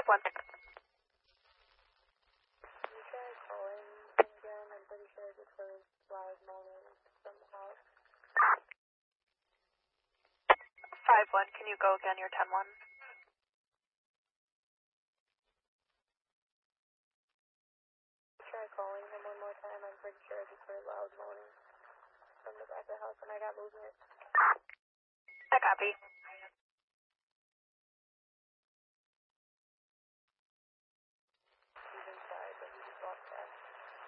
5-1. You try calling again? I'm pretty sure I just heard loud moaning from the house. 5-1, can you go again? You're 10-1. Try calling him one more time. I'm pretty sure I just heard loud moaning from the back of the house and I got movement. I copy.